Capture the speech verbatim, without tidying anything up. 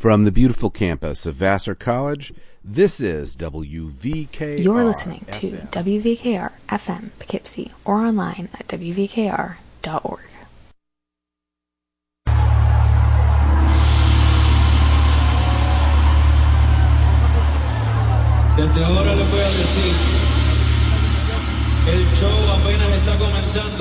From the beautiful campus of Vassar College, this is W V K R. You're listening F M. to W V K R F M Poughkeepsie or online at W V K R dot org. Desde ahora les voy a decir, el show apenas está comenzando.